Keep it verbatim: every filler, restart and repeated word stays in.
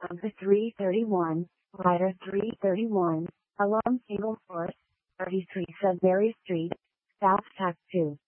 Number three thirty-one, Rider three thirty-one, along Single Course, thirty-three Sudbury Street, South Tack two.